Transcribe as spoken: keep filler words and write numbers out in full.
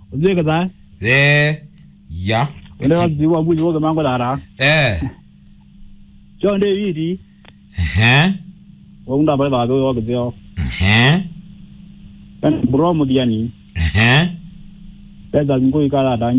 Uje kaza. Eh. Ya. Ule waziwa mbuji woga mango lara. Eh. Cho nde yidi. Eh. Wunda ba ba woga zio. Eh. Kan bro mu diani. Eh. Pesa ngoi kala da